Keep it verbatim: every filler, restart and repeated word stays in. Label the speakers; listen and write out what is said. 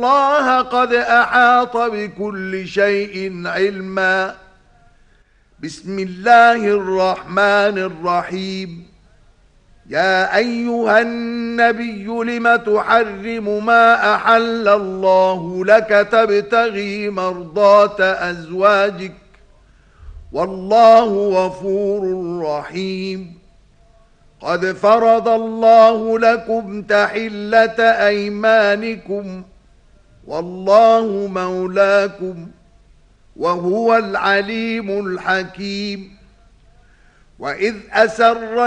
Speaker 1: الله قد أحاط بكل شيء علما. بسم الله الرحمن الرحيم. يا أيها النبي لم تحرم ما أحل الله لك تبتغي مرضات أزواجك والله غفور رحيم. قد فرض الله لكم تحلة أيمانكم والله مولاكم وهو العليم الحكيم. وإذ أسر